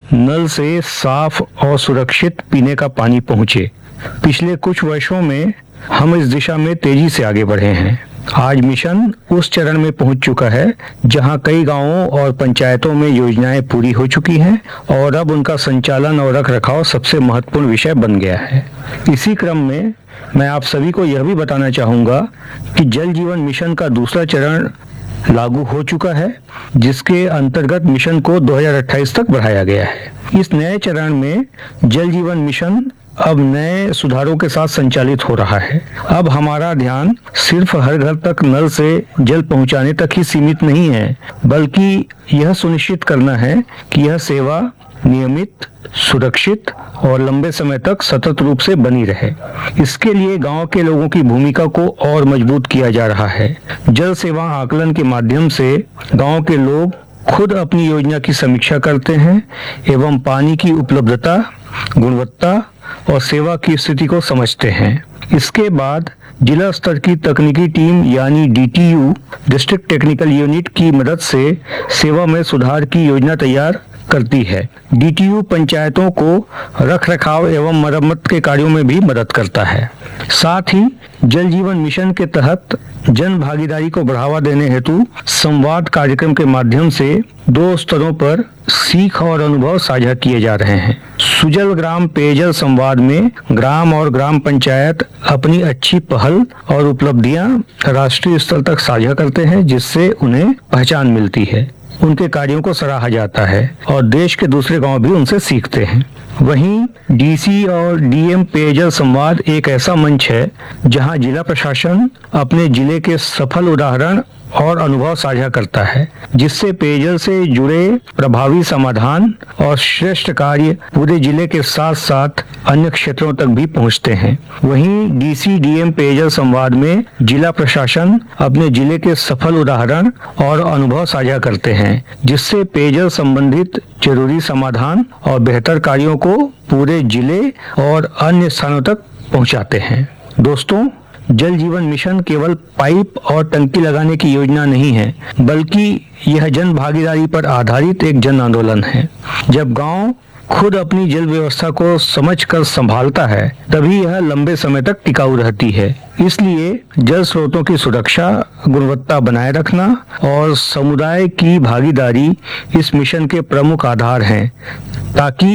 नल से साफ और सुरक्षित पीने का पानी पहुंचे। पिछले कुछ वर्षों में हम इस दिशा में तेजी से आगे बढ़े हैं। आज मिशन उस चरण में पहुंच चुका है जहां कई गांवों और पंचायतों में योजनाएं पूरी हो चुकी हैं और अब उनका संचालन और रखरखाव सबसे महत्वपूर्ण विषय बन गया है। इसी क्रम में मैं आप सभी को यह भी बताना चाहूंगा कि जल जीवन मिशन का दूसरा चरण लागू हो चुका है, जिसके अंतर्गत मिशन को 2028 तक बढ़ाया गया है। इस नए चरण में जल जीवन मिशन अब नए सुधारों के साथ संचालित हो रहा है। अब हमारा ध्यान सिर्फ हर घर तक नल से जल पहुंचाने तक ही सीमित नहीं है, बल्कि यह सुनिश्चित करना है कि यह सेवा नियमित, सुरक्षित और लंबे समय तक सतत रूप से बनी रहे। इसके लिए गांव के लोगों की भूमिका को और मजबूत किया जा रहा है। जल सेवा आकलन के माध्यम से गांव के लोग खुद अपनी योजना की समीक्षा करते हैं एवं पानी की उपलब्धता, गुणवत्ता और सेवा की स्थिति को समझते हैं। इसके बाद जिला स्तर की तकनीकी टीम यानी DTU, डिस्ट्रिक्ट टेक्निकल यूनिट की मदद से सेवा में सुधार की योजना तैयार करती है। DTU पंचायतों को रखरखाव एवं मरम्मत के कार्यों में भी मदद करता है। साथ ही जल जीवन मिशन के तहत जन भागीदारी को बढ़ावा देने हेतु संवाद कार्यक्रम के माध्यम से 2 स्तरों पर सीख और अनुभव साझा किए जा रहे हैं। सुजल ग्राम पेयजल संवाद में ग्राम और ग्राम पंचायत अपनी अच्छी पहल और उपलब्धियां राष्ट्रीय स्तर तक साझा करते हैं, जिससे उन्हें पहचान मिलती है। उनके कार्यों को सराहा जाता है और देश के दूसरे गांव भी उनसे सीखते हैं। वहीं DC और DM पेयजल संवाद एक ऐसा मंच है जहां जिला प्रशासन अपने जिले के सफल उदाहरण और अनुभव साझा करता है, जिससे पेयजल से जुड़े प्रभावी समाधान और श्रेष्ठ कार्य पूरे जिले के साथ साथ अन्य क्षेत्रों तक भी पहुंचते हैं। वहीं DC-DM पेयजल संवाद में जिला प्रशासन अपने जिले के सफल उदाहरण और अनुभव साझा करते हैं, जिससे पेयजल संबंधित जरूरी समाधान और बेहतर कार्यों को पूरे जिले और अन्य स्थानों तक पहुंचाते हैं। दोस्तों, जल जीवन मिशन केवल पाइप और टंकी लगाने की योजना नहीं है, बल्कि यह जन भागीदारी पर आधारित एक जन आंदोलन है। जब गांव खुद अपनी जल व्यवस्था को समझकर संभालता है, तभी यह लंबे समय तक टिकाऊ रहती है। इसलिए जल स्रोतों की सुरक्षा, गुणवत्ता बनाए रखना और समुदाय की भागीदारी इस मिशन के प्रमुख आधार हैं, ताकि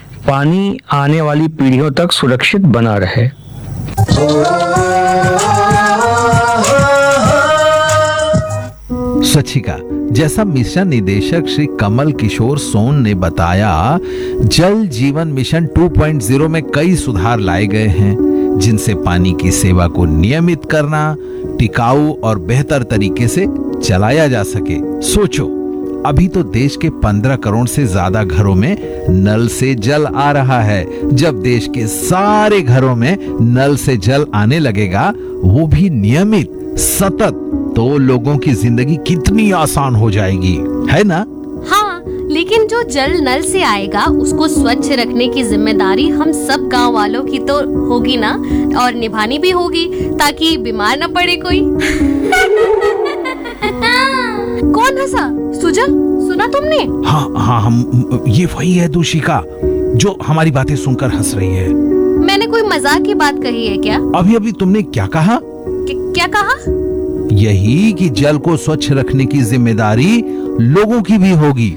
पानी आने वाली पीढ़ियों तक सुरक्षित बना रहे। स्वच्छिका, जैसा मिशन निदेशक श्री कमल किशोर सोन ने बताया, जल जीवन मिशन 2.0 में कई सुधार लाए गए हैं, जिनसे पानी की सेवा को नियमित करना, टिकाऊ और बेहतर तरीके से चलाया जा सके। सोचो, अभी तो देश के 15 करोड़ से ज्यादा घरों में नल से जल आ रहा है। जब देश के सारे घरों में नल से जल आने लगेगा, वो भी नियमित, सतत, तो लोगों की जिंदगी कितनी आसान हो जाएगी, है ना? हाँ, लेकिन जो जल नल से आएगा उसको स्वच्छ रखने की जिम्मेदारी हम सब गांव वालों की तो होगी ना, और निभानी भी होगी, ताकि बीमार न पड़े कोई। कौन हंसा? सुजल, सुना तुमने? हाँ, हम ये वही है दूषिका जो हमारी बातें सुनकर हंस रही है। मैंने कोई मजाक की बात कही है क्या? अभी तुमने क्या कहा? क्या कहा? यही कि जल को स्वच्छ रखने की जिम्मेदारी लोगों की भी होगी।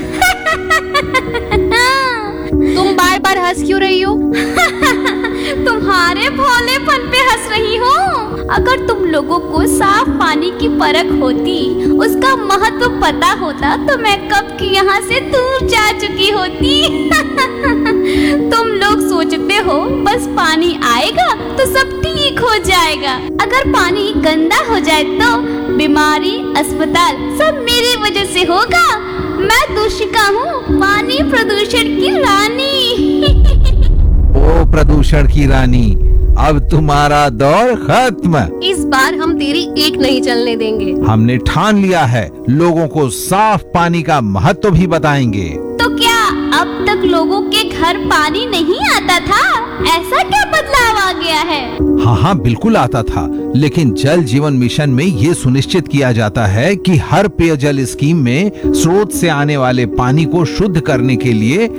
तुम बार बार हंस क्यों रही हो? तुम्हारे भोलेपन पे हंस रही हो। अगर तुम लोगों को साफ पानी की परख होती, उसका महत्व पता होता, तो मैं कब की यहाँ से दूर जा चुकी होती। तुम लोग सोचते हो बस पानी आएगा तो सब ठीक हो जाएगा। अगर पानी गंदा हो जाए तो बीमारी, अस्पताल सब मेरी वजह से होगा। मैं दूषिका हूँ, पानी प्रदूषण की रानी। ओ प्रदूषण की रानी, अब तुम्हारा दौर खत्म। इस बार हम तेरी एक नहीं चलने देंगे। हमने ठान लिया है, लोगों को साफ पानी का महत्व भी बताएंगे। तो क्या अब तक लोगों के घर पानी नहीं आता था? ऐसा क्या बदलाव आ गया है? हाँ, बिल्कुल आता था, लेकिन जल जीवन मिशन में ये सुनिश्चित किया जाता है कि हर पेयजल स्कीम में स्रोत से आने वाले पानी को शुद्ध करने के लिए